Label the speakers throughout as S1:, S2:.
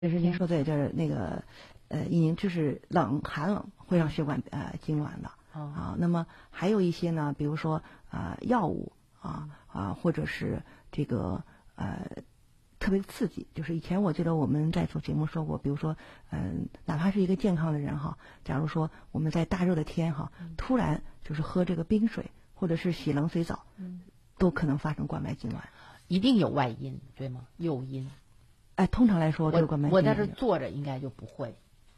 S1: 就是您说对，就是那个已经就是寒冷会让血管痉挛的那么还有一些呢，比如说药物或者是这个特别刺激，就是以前我记得我们在做节目说过，比如说哪怕是一个健康的人假如说我们在大热的天突然就是喝这个冰水或者是洗冷水澡，都可能发生冠脉痉挛。
S2: 一定有外因对吗？诱因？
S1: 通常来说，这个冠脉痉挛
S2: 我在这坐着应该就不会。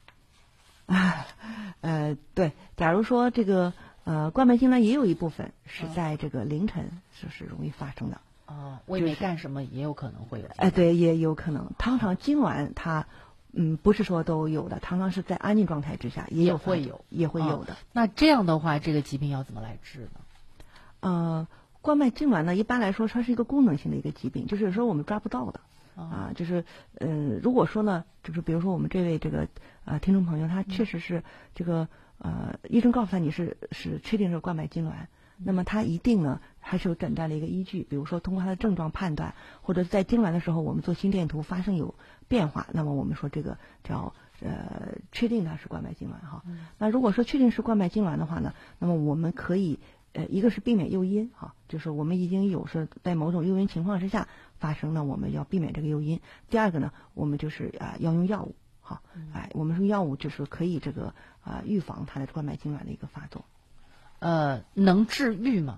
S1: 对，假如说这个冠脉痉挛也有一部分是在这个凌晨就是容易发生的。
S2: 我也没干什么，也有可能会有。
S1: 对，也有可能。常常痉挛它不是说都有的，常常是在安静状态之下也会有的。
S2: 那这样的话，这个疾病要怎么来治
S1: 呢？冠脉痉挛呢，一般来说它是一个功能性的一个疾病，就是有时候我们抓不到的。就是如果说呢，就是比如说我们这位这个听众朋友，他确实是这个医生告诉他你是确定是冠脉痉挛，那么他一定呢还是有诊断的一个依据，比如说通过他的症状判断，或者在痉挛的时候我们做心电图发生有变化，那么我们说这个叫确定它是冠脉痉挛那如果说确定是冠脉痉挛的话呢，那么我们可以一个是避免诱因就是我们已经有是在某种诱因情况之下发生呢，我们要避免这个诱因。第二个呢，我们就是要用药物我们说药物就是可以这个预防它的冠脉痉挛的一个发作。
S2: 能治愈吗？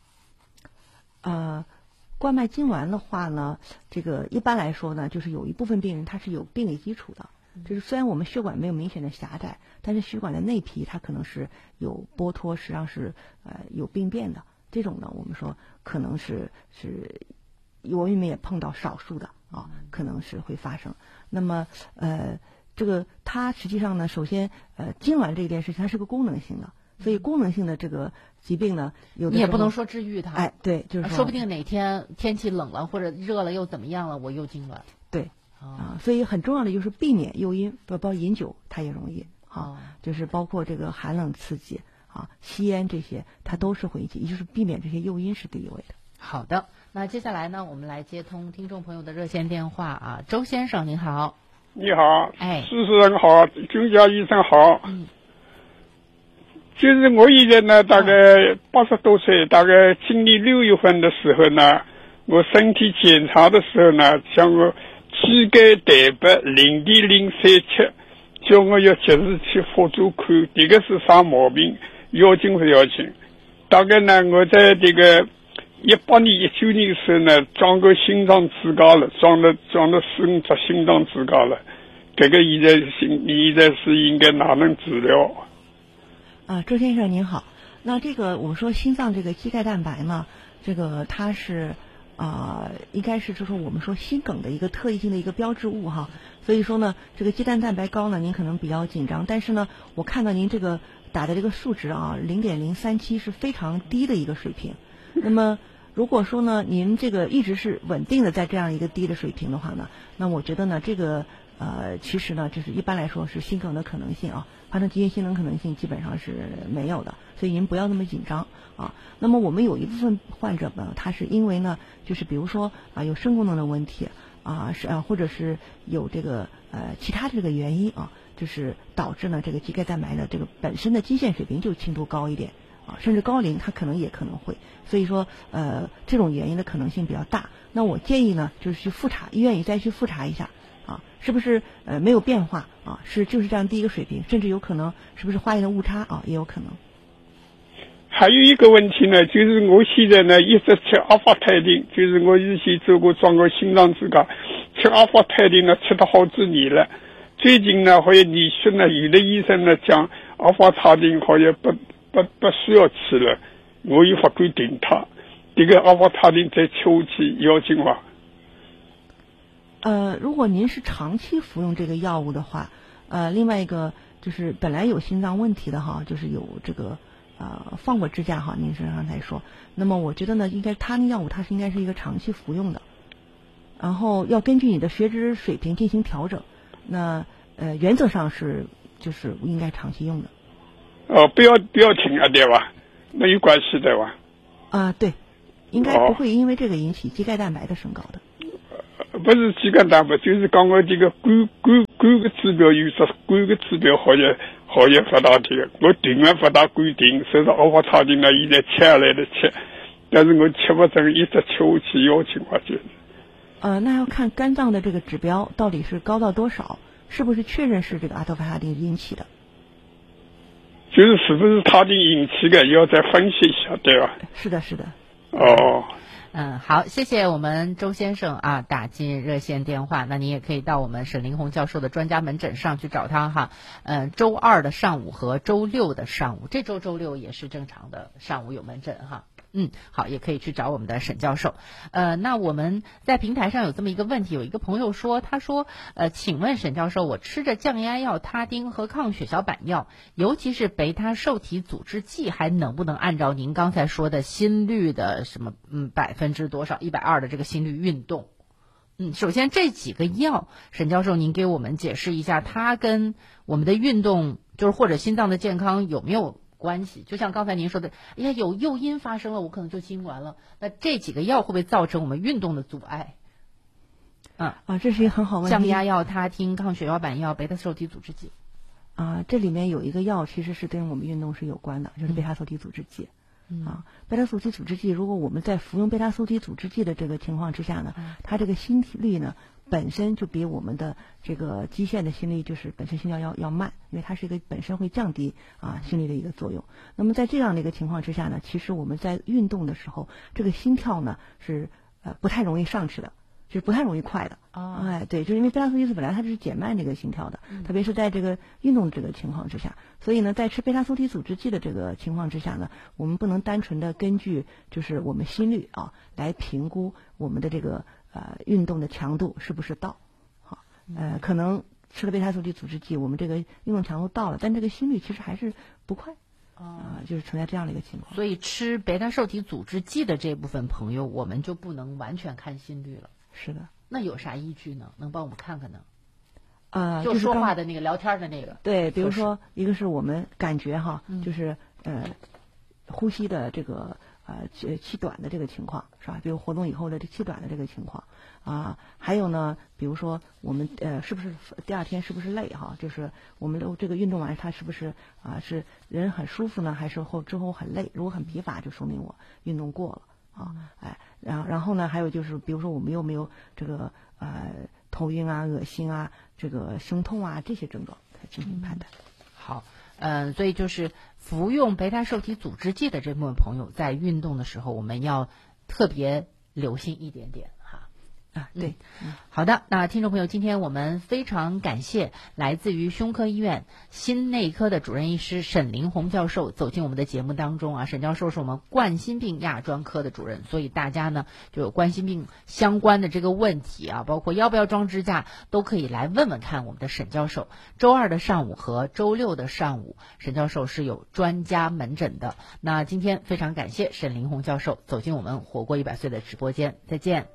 S1: 冠脉痉挛的话呢，这个一般来说呢，就是有一部分病人他是有病理基础的，就是虽然我们血管没有明显的狭窄，但是血管的内皮它可能是有剥脱，实际上是有病变的。这种呢，我们说可能是我们也碰到少数的可能是会发生。那么这个它实际上呢，首先痉挛这件事情它是个功能性的，所以功能性的这个疾病呢，有的
S2: 你也不能说治愈它。
S1: 对，就是
S2: 说不定哪天天气冷了或者热了又怎么样了，我又痉挛。
S1: 对所以很重要的就是避免诱因，包括饮酒它也容易就是包括这个寒冷刺激吸烟这些，它都是会引起，也就是避免这些诱因是第一位的。
S2: 好的，那接下来呢，我们来接通听众朋友的热线电话周先生您好。
S3: 你好，主持人好，君家医生好。就是我现在呢，大概80多岁，大概今年6月份的时候呢，我身体检查的时候呢，像我体钙蛋白0.037，叫我要及时去复做看，这个是啥毛病？要紧是要紧。大概呢，我在这个18年、19年的时候呢，装个心脏支架了，装了4-5只心脏支架了。这个现在是应该哪能治疗？
S1: 周先生您好，那这个我们说心脏这个肌钙蛋白呢，这个它是应该是就是我们说心梗的一个特异性的一个标志物所以说呢，这个肌钙蛋白高呢，您可能比较紧张，但是呢，我看到您这个打的这个数值0.037是非常低的一个水平。那么如果说呢，您这个一直是稳定的在这样一个低的水平的话呢，那我觉得呢，这个其实呢，就是一般来说是心梗的可能性发生急性心梗可能性基本上是没有的，所以您不要那么紧张那么我们有一部分患者呢，他是因为呢，就是比如说有肾功能的问题或者是有这个其他这个原因就是导致呢这个肌钙蛋白的这个本身的基线水平就轻度高一点甚至高龄，它可能也可能会，所以说这种原因的可能性比较大。那我建议呢，就是去复查，医院也再去复查一下是不是没有变化就是这样低一个水平，甚至有可能是不是化验的误差也有可能。
S3: 还有一个问题呢，就是我现在呢一直吃阿法泰定，就是我以前做过装过心脏支架，吃阿法泰定呢吃了好几年了。最近呢好像连续呢有的医生呢讲阿法泰定好像不需要吃了，我又不敢停它。这个阿法泰定在吃下去要紧吗？
S1: 如果您是长期服用这个药物的话，另外一个就是本来有心脏问题的就是有这个放过支架您是刚才说，那么我觉得呢，应该它的药物它是应该是一个长期服用的，然后要根据你的血脂水平进行调整。那原则上是就是应该长期用的。
S3: 不要停对吧？没有关系对吧？
S1: 对，应该不会因为这个引起肌钙蛋白的升高的。
S3: 不是肌酐蛋白，就是讲我这个肝个指标有只肝个指标好像发大点，我定了发大规定，所以说我查定了，现在吃下来的吃，但是我吃不成，一直吃下去要情况就是。
S1: 那要看肝脏的这个指标到底是高到多少，是不是确认是这个阿托伐他汀引起的？
S3: 就是是不是他汀引起的，要再分析一下，对吧？
S1: 是的，是的。
S3: 哦。
S2: 好，谢谢我们周先生啊，打进热线电话。那你也可以到我们沈凌红教授的专家门诊上去找他哈。周二的上午和周六的上午，这周周六也是正常的上午有门诊哈。好，也可以去找我们的沈教授。那我们在平台上有这么一个问题，有一个朋友说，他说，请问沈教授，我吃着降压药他汀和抗血小板药，尤其是贝塔受体阻滞剂，还能不能按照您刚才说的心率的什么%多少120的这个心率运动？首先这几个药，沈教授您给我们解释一下，它跟我们的运动就是或者心脏的健康有没有关系？就像刚才您说的，有诱因发生了，我可能就痉挛了。那这几个药会不会造成我们运动的阻碍？
S1: 这是一个很好问题。
S2: 降压药、他汀、抗血小板药、贝塔受体阻滞剂。
S1: 这里面有一个药其实是跟我们运动是有关的，就是贝塔受体阻滞剂。贝塔受体阻滞剂，如果我们在服用贝塔受体阻滞剂的这个情况之下呢，它这个心率呢本身就比我们的这个基线的心率就是本身心跳要慢，因为它是一个本身会降低心率的一个作用。那么在这样的一个情况之下呢，其实我们在运动的时候，这个心跳呢是不太容易上去的，就是不太容易快的。对，就是因为贝塔受体本来它就是减慢这个心跳的，特别是在这个运动这个情况之下，所以呢，在吃贝塔受体阻滞剂的这个情况之下呢，我们不能单纯的根据就是我们心率来评估我们的这个运动的强度是不是到。可能吃了贝塔受体阻滞剂，我们这个运动强度到了，但这个心率其实还是不快。就是存在这样的一个情况。
S2: 所以吃贝塔受体阻滞剂的这部分朋友，我们就不能完全看心率了。
S1: 是的。
S2: 那有啥依据呢？能帮我们看看呢？
S1: 就
S2: 说话的那个聊天的那个。
S1: 对，比如说一个是我们感觉就是呼吸的这个气短的这个情况是吧？比如活动以后的这气短的这个情况还有呢，比如说我们是不是第二天是不是累就是我们的这个运动完它是不是是人很舒服呢，还是之后很累？如果很疲乏，就说明我运动过了然后呢，还有就是比如说我们有没有这个头晕恶心这个胸痛这些症状来进行判断。
S2: 好。所以就是服用贝塔受体阻滞剂的这部分朋友，在运动的时候，我们要特别留心一点点
S1: 对。
S2: 好的，那听众朋友，今天我们非常感谢来自于胸科医院心内科的主任医师沈凌红教授走进我们的节目当中沈教授是我们冠心病亚专科的主任，所以大家呢就有冠心病相关的这个问题包括要不要装支架，都可以来问问看我们的沈教授。周二的上午和周六的上午，沈教授是有专家门诊的。那今天非常感谢沈凌红教授走进我们活过100岁的直播间，再见。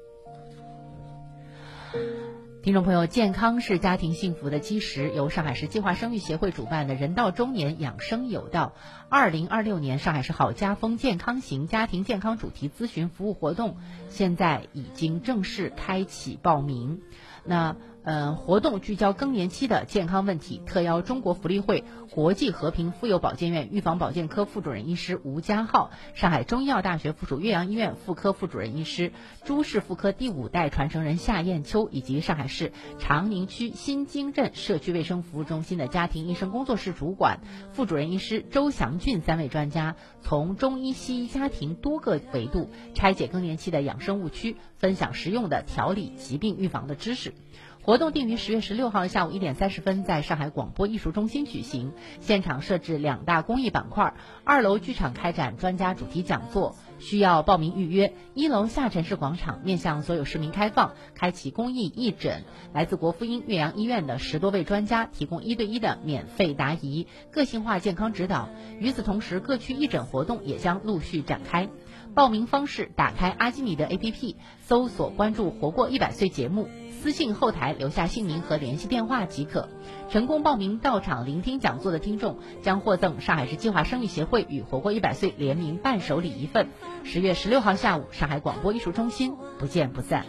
S2: 听众朋友，健康是家庭幸福的基石。由上海市计划生育协会主办的人到中年养生有道2026年上海市好家风健康型家庭健康主题咨询服务活动现在已经正式开启报名。那活动聚焦更年期的健康问题，特邀中国福利会国际和平妇幼保健院预防保健科副主任医师吴家浩，上海中医药大学附属岳阳医院妇科副主任医师，诸氏妇科第5代传承人夏艳秋，以及上海市长宁区新京镇社区卫生服务中心的家庭医生工作室主管、副主任医师周祥俊3位专家，从中医西医家庭多个维度拆解更年期的养生误区，分享实用的调理疾病预防的知识。活动定于10月16号下午1点30分在上海广播艺术中心举行，现场设置2大公益板块，2楼剧场开展专家主题讲座，需要报名预约。1楼下沉式广场面向所有市民开放，开启公益义诊，来自国妇婴岳阳医院的10多位专家提供1对1的免费答疑，个性化健康指导。与此同时，各区义诊活动也将陆续展开。 报名方式：打开阿基米德 APP， 搜索关注活过100岁节目，私信后台留下姓名和联系电话即可。成功报名到场聆听讲座的听众将获赠上海市计划生育协会与活过100岁联名伴手礼1份。10月16号下午，上海广播艺术中心，不见不散。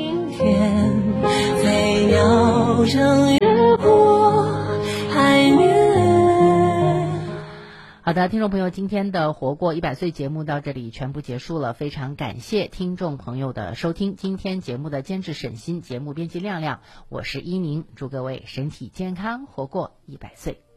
S2: 飞鸟正越过海面。好的，听众朋友，今天的活过100岁节目到这里全部结束了，非常感谢听众朋友的收听。今天节目的监制沈鑫，节目编辑亮亮，我是依宁，祝各位身体健康，活过100岁。